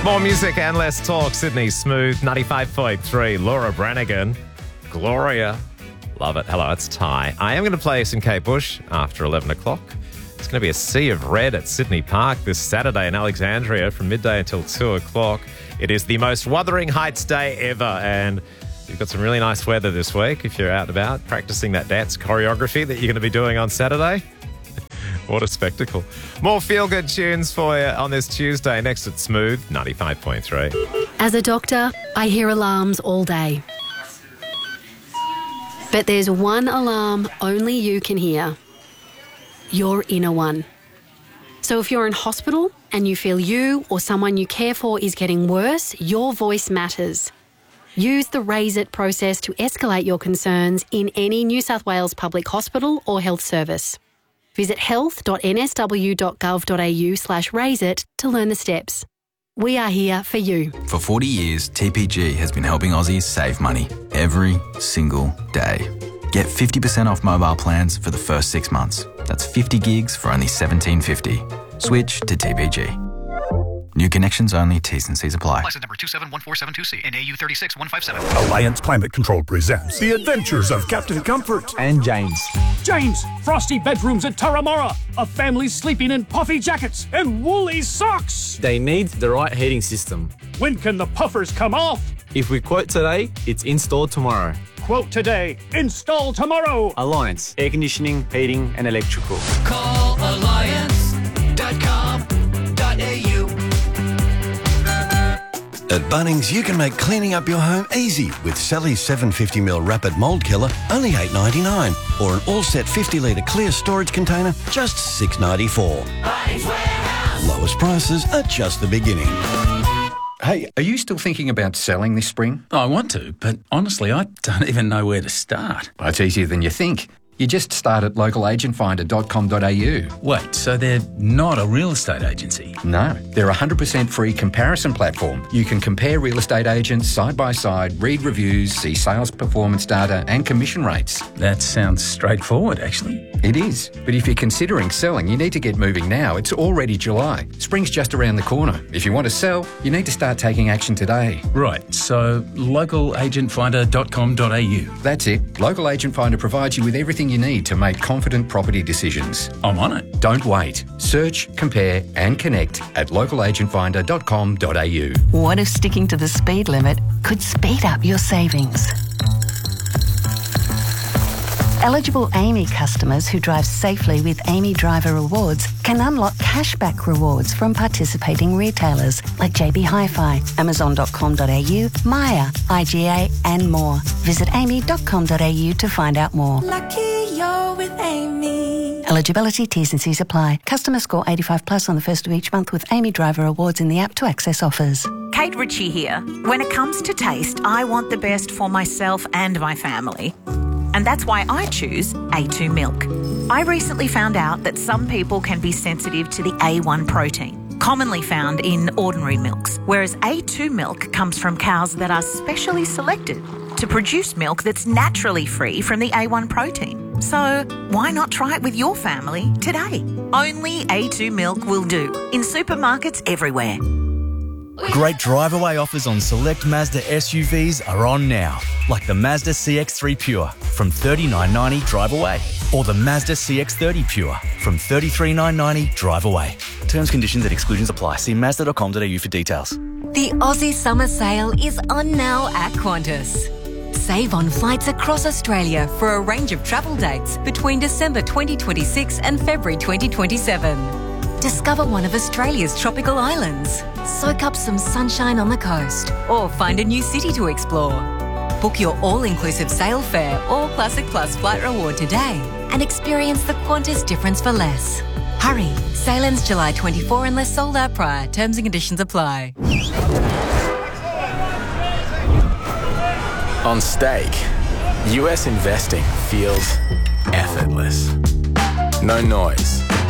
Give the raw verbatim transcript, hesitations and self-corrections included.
More music and less talk. Sydney Smooth, ninety-five point three. Laura Branigan, Gloria. Love it. Hello, it's Ty. I am going to play some Kate Bush after eleven o'clock. It's going to be a sea of red at Sydney Park this Saturday in Alexandria from midday until two o'clock. It is the most Wuthering Heights day ever, and you've got some really nice weather this week if you're out and about practicing that dance choreography that you're going to be doing on Saturday. What a spectacle. More feel-good tunes for you on this Tuesday. Next at Smooth, ninety-five point three. As a doctor, I hear alarms all day. But there's one alarm only you can hear. Your inner one. So if you're in hospital and you feel you or someone you care for is getting worse, your voice matters. Use the Raise It process to escalate your concerns in any New South Wales public hospital or health service. Visit health.nsw.gov.au slash raise it to learn the steps. We are here for you. For forty years, T P G has been helping Aussies save money every single day. Get fifty percent off mobile plans for the first six months. That's fifty gigs for only seventeen fifty. Switch to T P G. New connections only. T's and C's apply. License number two seven one four seven two C and A U three six one five seven. Alliance Climate Control presents The Adventures of Captain Comfort and James. James, frosty bedrooms at Turramurra. A family sleeping in puffy jackets and woolly socks. They need the right heating system. When can the puffers come off? If we quote today, it's installed tomorrow. Quote today, install tomorrow. Alliance, air conditioning, heating and electrical. Call alliance dot com dot A U. At Bunnings, you can make cleaning up your home easy with Sally's seven hundred fifty milliliter Rapid Mould Killer, only eight dollars ninety-nine, or an all-set fifty litre clear storage container, just six dollars ninety-four. Bunnings Warehouse. Lowest prices are just the beginning. Hey, are you still thinking about selling this spring? I want to, but honestly, I don't even know where to start. Well, it's easier than you think. You just start at local agent finder dot com dot A U. Wait, so they're not a real estate agency? No, they're a one hundred percent free comparison platform. You can compare real estate agents side by side, read reviews, see sales performance data and commission rates. That sounds straightforward, actually. It is, but if you're considering selling, you need to get moving now. It's already July. Spring's just around the corner. If you want to sell, you need to start taking action today. Right, so local agent finder dot com dot A U. That's it. Local Agent Finder provides you with everything you need to make confident property decisions. I'm on it. Don't wait. Search, compare and connect at local agent finder dot com dot A U. What if sticking to the speed limit could speed up your savings? Eligible Amy customers who drive safely with Amy Driver Rewards can unlock cashback rewards from participating retailers like J B Hi-Fi, amazon dot com dot A U, Maya, I G A and more. Visit amy dot com dot A U to find out more. Lucky you're with Amy. Eligibility, T's and C's apply. Customer score eighty-five plus on the first of each month with Amy Driver Rewards in the app to access offers. Kate Ritchie here. When it comes to taste, I want the best for myself and my family. And that's why I choose A two milk. I recently found out that some people can be sensitive to the A one protein, commonly found in ordinary milks, whereas A two milk comes from cows that are specially selected to produce milk that's naturally free from the A one protein. So why not try it with your family today? Only A two milk will do, in supermarkets everywhere. Great drive-away offers on select Mazda S U Vs are on now, like the Mazda C X three Pure from thirty-nine ninety drive away, or the Mazda C X thirty Pure from thirty-three nine ninety drive away. Terms, conditions and exclusions apply. See mazda dot com dot A U for details. The Aussie Summer Sale is on now at Qantas. Save on flights across Australia for a range of travel dates between December twenty twenty-six and February twenty twenty-seven. Discover one of Australia's tropical islands. Soak up some sunshine on the coast. Or find a new city to explore. Book your all-inclusive sail fare or Classic Plus flight reward today and experience the Qantas difference for less. Hurry! Sail ends July twenty-fourth unless sold out prior. Terms and conditions apply. On stake, U S investing feels effortless. No noise.